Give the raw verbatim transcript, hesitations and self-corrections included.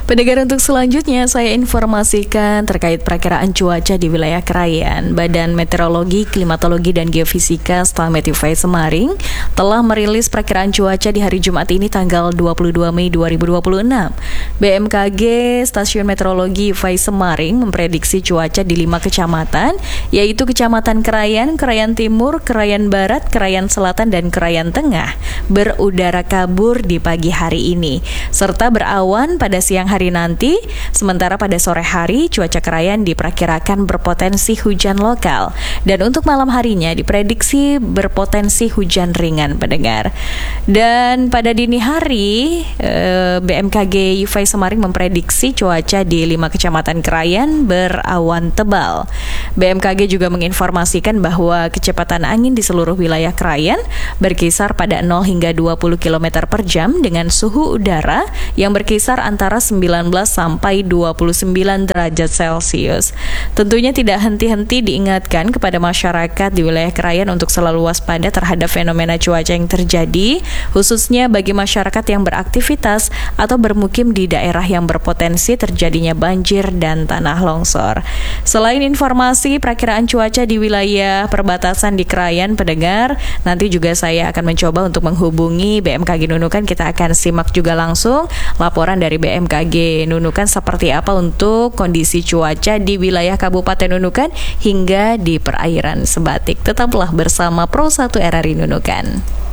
Pendengar, untuk selanjutnya saya informasikan terkait perakiraan cuaca di wilayah Krayan. Badan Meteorologi, Klimatologi, dan Geofisika Stalmetivai Semaring telah merilis perakiraan cuaca di hari Jumat ini tanggal dua puluh dua Mei dua ribu dua puluh enam. B M K G Stasiun Meteorologi Vai Semaring memprediksi cuaca di lima kecamatan, yaitu Kecamatan Krayan, Krayan Timur, Krayan Barat, Krayan Selatan, dan Krayan Tengah berudara kabur di pagi hari ini, serta berawan pada siang hari nanti. Sementara pada sore hari cuaca Krayan diperkirakan berpotensi hujan lokal, dan untuk malam harinya diprediksi berpotensi hujan ringan, pendengar. Dan pada dini hari eh, B M K G Vai Semaring memprediksi cuaca di lima kecamatan Krayan berawan tebal. B M K G juga menginformasikan bahwa kecepatan angin di seluruh wilayah Krayan berkisar pada nol hingga dua puluh kilometer per jam dengan suhu udara yang berkisar antara sembilan belas sampai dua puluh sembilan derajat Celcius. Tentunya tidak henti-henti diingatkan kepada masyarakat di wilayah Krayan untuk selalu waspada terhadap fenomena cuaca yang terjadi, khususnya bagi masyarakat yang beraktivitas atau bermukim di daerah yang berpotensi terjadinya banjir dan tanah longsor. Selain informasi perakiraan cuaca di wilayah perbatasan di Krayan, pendengar, nanti juga saya akan mencoba untuk menghubungi B M K G Nunukan. Kita akan simak juga langsung laporan dari B M K G Nunukan seperti apa untuk kondisi cuaca di wilayah Kabupaten Nunukan hingga di perairan Sebatik. Tetaplah bersama Pro satu R R I Nunukan.